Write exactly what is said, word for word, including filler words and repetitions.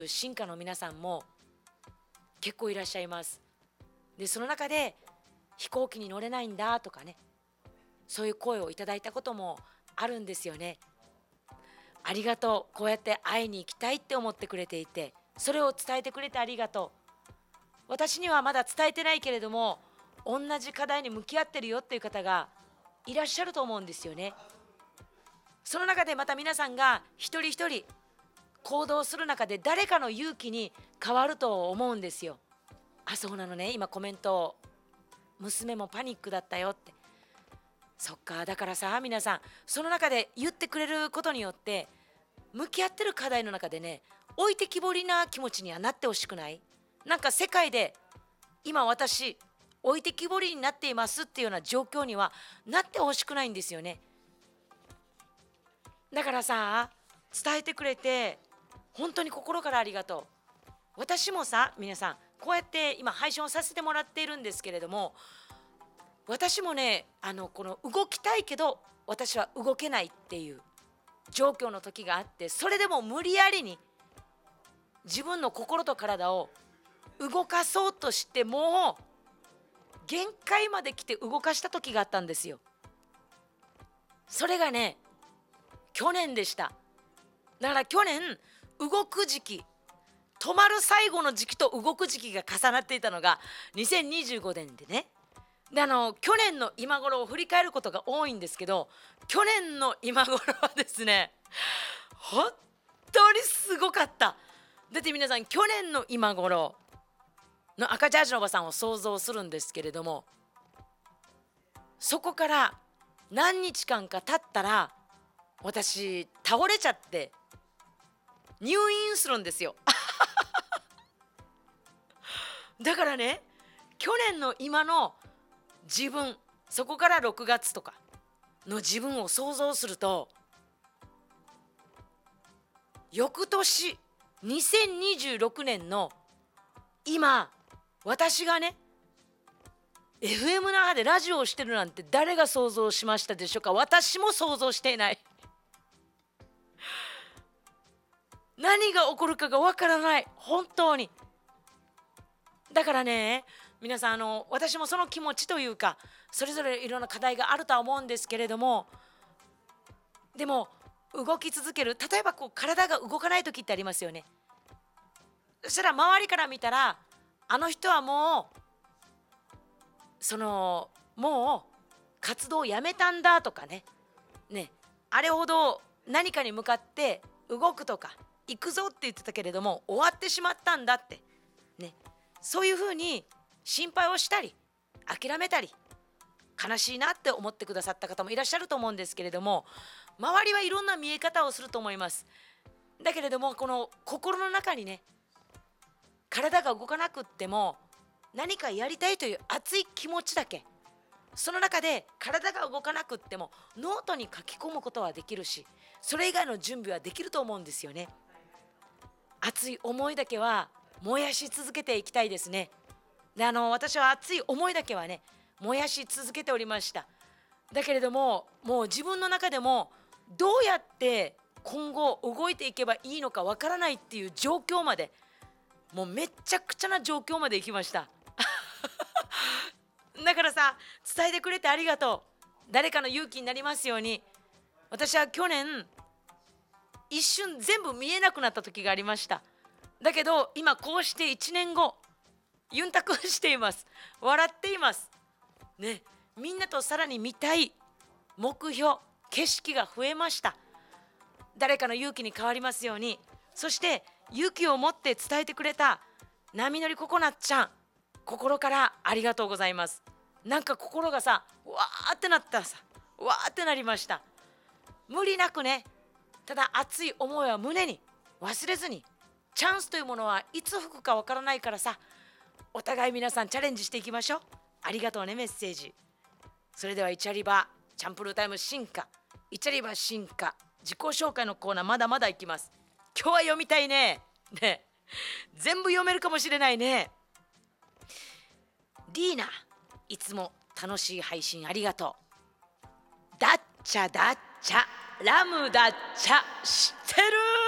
進化の皆さんも結構いらっしゃいます。でその中で飛行機に乗れないんだとかね、そういう声をいただいたこともあるんですよね。ありがとう、こうやって会いに行きたいって思ってくれていて、それを伝えてくれてありがとう。私にはまだ伝えてないけれども、同じ課題に向き合ってるよっていう方がいらっしゃると思うんですよね。その中でまた皆さんが一人一人行動する中で誰かの勇気に変わると思うんですよ。あ、そうなのね、今コメント、娘もパニックだったよって。そっか、だからさ、皆さんその中で言ってくれることによって向き合ってる課題の中でね、置いてきぼりな気持ちにはなってほしくない。なんか世界で今私置いてきぼりになっていますっていうような状況にはなってほしくないんですよね。だからさ、伝えてくれて本当に心からありがとう。私もさ、皆さんこうやって今配信をさせてもらっているんですけれども、私もね、あのこの動きたいけど私は動けないっていう状況の時があって、それでも無理やりに自分の心と体を動かそうとして、もう限界まで来て動かした時があったんですよ。それがね、去年でした。だから去年動く時期、止まる最後の時期と動く時期が重なっていたのがにせんにじゅうごねんでね。であの去年の今頃を振り返ることが多いんですけど、去年の今頃はですね、本当にすごかった。だって皆さん、去年の今頃の赤ジャージのおばさんを想像するんですけれども、そこから何日間か経ったら私倒れちゃって入院するんですよだからね、去年の今の自分、そこからろくがつとかの自分を想像すると、翌年にせんにじゅうろくねんの今、私がね エフエム 那覇でラジオをしてるなんて誰が想像しましたでしょうか。私も想像していない何が起こるかがわからない、本当に。だからね、皆さん、あの私もその気持ちというか、それぞれいろんな課題があるとは思うんですけれども、でも動き続ける。例えばこう体が動かない時ってありますよね。そしたら周りから見たら、あの人はもうそのもう活動をやめたんだとかね、ね、あれほど何かに向かって動くとか行くぞって言ってたけれども終わってしまったんだってね、そういうふうに心配をしたり諦めたり悲しいなって思ってくださった方もいらっしゃると思うんですけれども、周りはいろんな見え方をすると思います。だけれども、この心の中にね、体が動かなくっても何かやりたいという熱い気持ちだけ、その中で体が動かなくってもノートに書き込むことはできるし、それ以外の準備はできると思うんですよね。熱い思いだけは燃やし続けていきたいですね。であの私は熱い思いだけはね燃やし続けておりました。だけれども、もう自分の中でもどうやって今後動いていけばいいのかわからないっていう状況まで、もうめっちゃくちゃな状況まで行きましただからさ、伝えてくれてありがとう。誰かの勇気になりますように。私は去年一瞬全部見えなくなった時がありました。だけど今こうしていちねんごユンタクしています。笑っていますね。みんなとさらに見たい目標、景色が増えました。誰かの勇気に変わりますように。そして勇気を持って伝えてくれた波乗りココナッちゃん、心からありがとうございます。なんか心がさわーってなったさ、わーってなりました。無理なくね、ただ熱い思いは胸に忘れずに、チャンスというものはいつ吹くかわからないからさ、お互い皆さんチャレンジしていきましょう。ありがとうね、メッセージ。それではイチャリバチャンプルータイム進化、イチャリバ進化自己紹介のコーナーまだまだいきます。今日は読みたいね。ね、全部読めるかもしれないね。リーナ、いつも楽しい配信ありがとう。ダッチャダッチャラムダッチャ知ってる